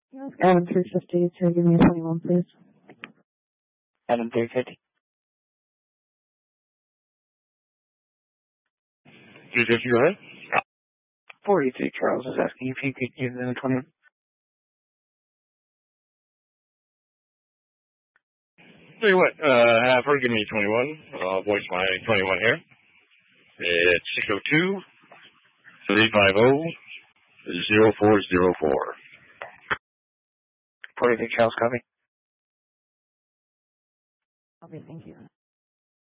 Adam 350 to give me a 21, please. Adam 350. 350, go ahead. 43 Charles is asking if you could give them a 21. Tell you what, have her give me 21. I'll voice my 21 here. It's 602-350-0404. 43 Charles, copy. Okay, thank you.